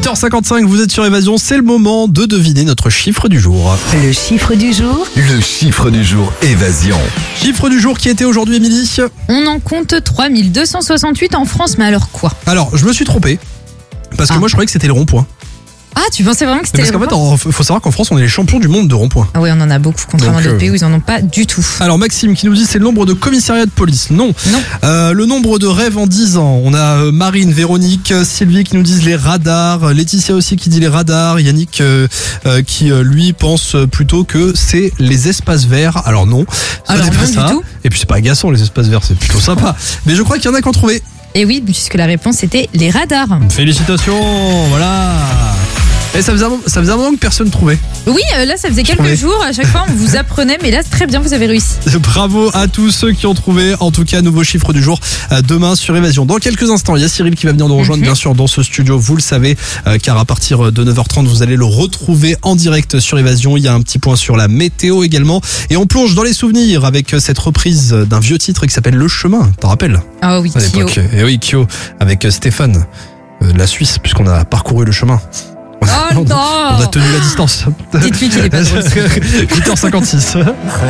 8h55, vous êtes sur Évasion, c'est le moment de deviner notre chiffre du jour. Le chiffre du jour. Le chiffre du jour Évasion. Chiffre du jour qui était aujourd'hui, Émilie. On en compte 3268 en France, mais alors quoi? Alors, je me suis trompé. Parce que moi, je croyais que c'était le rond-point. Ah, tu pensais vraiment que c'était Parce qu'en les fait, ronds-points? faut savoir qu'en France, on est les champions du monde de ronds-points. Ah oui, on en a beaucoup, contrairement à Donc, d'autres pays où ils en ont pas du tout. Alors, Maxime qui nous dit c'est le nombre de commissariats de police. Non. Non. Le nombre de rêves en 10 ans. On a Marine, Véronique, Sylvie qui nous disent les radars. Laetitia aussi qui dit les radars. Yannick qui, lui, pense plutôt que c'est les espaces verts. Alors non, ce Alors n'est pas non, ça. du tout. Et puis c'est pas agaçant les espaces verts, c'est plutôt sympa. Mais je crois qu'il y en a qui ont trouvé. Et oui, puisque la réponse c'était les radars. Félicitations, voilà. Et ça faisait un moment que personne ne trouvait. Oui, là ça faisait trouvais. quelques jours, à chaque fois on vous apprenait, mais là c'est très bien, vous avez réussi. Bravo à tous ceux qui ont trouvé. En tout cas, nouveau chiffre du jour demain sur Évasion. Dans quelques instants, il y a Cyril qui va venir nous rejoindre bien sûr dans ce studio, vous le savez, car à partir de 9h30 vous allez le retrouver en direct sur Évasion. Il y a un petit point sur la météo également, et on plonge dans les souvenirs avec cette reprise d'un vieux titre qui s'appelle Le Chemin, t'en rappelles Ah oui, à Kyo. l'époque. Et oui, Kyo avec Stéphane de la Suisse, puisqu'on a parcouru le chemin. Oh non. On a tenu la distance. Dites-lui qu'il est pas drôle. 8h56.